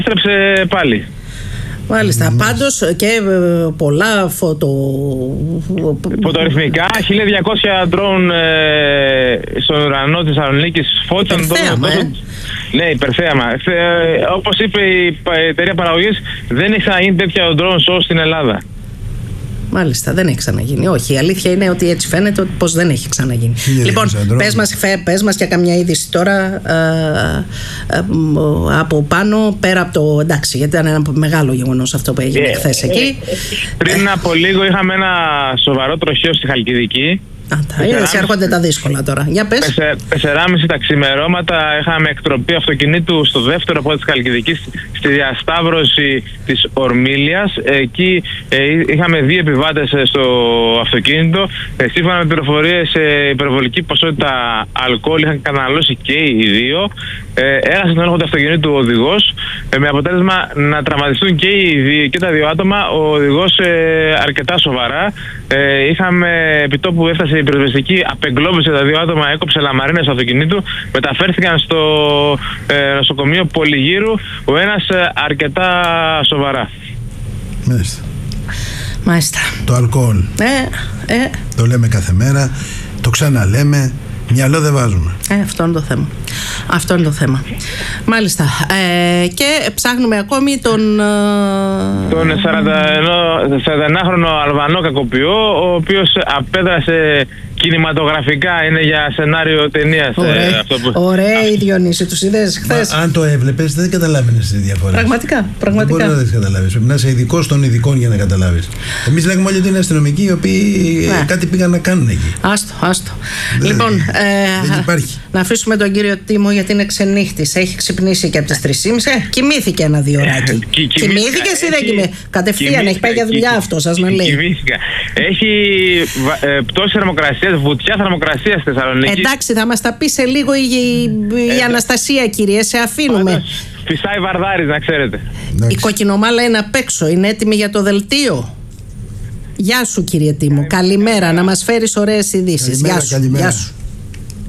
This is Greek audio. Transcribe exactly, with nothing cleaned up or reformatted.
Επέστρεψε πάλι. Μάλιστα. Mm. Πάντως και ε, πολλά φωτο... φωτορυθμικά, χίλια διακόσια ντρόουν ε, στον ουρανό της Θεσσαλονίκης φώτισαν τόσο, τόσο... Ε? Ναι, υπερθέαμα. Ε, όπως είπε η εταιρεία παραγωγής, δεν έχει ξαναγίνει τέτοια drone show στην Ελλάδα. Μάλιστα, δεν έχει ξαναγίνει. Όχι, η αλήθεια είναι ότι έτσι φαίνεται πως δεν έχει ξαναγίνει. Yeah, λοιπόν, πες μας, πες μας για καμιά είδηση τώρα ε, ε, ε, από πάνω, πέρα από το. Εντάξει, γιατί ήταν ένα μεγάλο γεγονός αυτό που έγινε yeah. χθες εκεί. Πριν από λίγο είχαμε ένα σοβαρό τροχαίο στη Χαλκιδική. Είδες, έρχονται τα δύσκολα τώρα. Για πες. Τεσσεράμιση τα ξημερώματα είχαμε εκτροπή αυτοκινήτου στο δεύτερο πόδι της Χαλκιδικής, στη διασταύρωση της Ορμίλιας. Εκεί ε, είχαμε δύο επιβάτες στο αυτοκίνητο. Ε, σύμφωνα με πληροφορίες, ε, υπερβολική ποσότητα αλκοόλ είχαν καταναλώσει και οι δύο. Ε, έχασε τον έλεγχο του αυτοκινήτου ο οδηγός, ε, με αποτέλεσμα να τραυματιστούν και, οι, και τα δύο άτομα. Ο οδηγός ε, αρκετά σοβαρά. Ε, είχαμε επιτόπου έφτασε η πυροσβεστική, απεγκλώβησε τα δύο άτομα, έκοψε λαμαρίνες του αυτοκινήτου, μεταφέρθηκαν στο ε, νοσοκομείο Πολυγύρου, ο ένας ε, αρκετά σοβαρά. Μάλιστα. Μάλιστα. Το αλκοόλ. Ε, ε. Το λέμε κάθε μέρα, το ξαναλέμε. Μυαλό δεν βάζουμε. Ε, αυτό είναι το θέμα. Αυτό είναι το θέμα. Μάλιστα. Ε, και ψάχνουμε ακόμη τον... Τον σαρανταενάχρονο Αλβανό κακοποιό, ο οποίος απέδρασε κινηματογραφικά, είναι για σενάριο ταινίας. Ωραία, ε, αυτό που... ωραία η Διονύση, τους είδες χθες. Αν το έβλεπες δεν καταλάβαινες τις διαφορές. Πραγματικά, πραγματικά. Δεν μπορεί να τις καταλάβεις. Πρέπει να είσαι ειδικός των ειδικών για να καταλάβεις. Εμείς λέγουμε όλοι ότι είναι αστυνομικοί οι οποίοι ναι. κάτι πήγαν να κάνουν εκεί. Άστο, άστο. Δεν, λοιπόν, ε, δεν υπάρχει. Να αφήσουμε τον κύριο Τίμο γιατί είναι ξενύχτης. Έχει ξυπνήσει και από τις τρεις και μισή. Ε, κοιμήθηκε ένα διωράκι. Κοιμήθηκες ή δεν κοιμήθηκες? Κατευθείαν έχει πάει για δουλειά αυτό, σας να λέει. Κοιμήθηκα. Έχει πτώση θερμοκρασίας, βουτιά θερμοκρασίας στη Θεσσαλονίκη. Εντάξει, θα μας τα πει σε λίγο η, η, η Αναστασία, κύριε. Σε αφήνουμε. Φυσάει Βαρδάρης, να ξέρετε. Η κοκκινομάλα είναι απ' έξω. Είναι έτοιμη για το δελτίο. Γεια σου, κύριε Τίμο. Καλημέρα. Να μας φέρεις ωραίες ειδήσεις. Γεια σου. Γεια σου.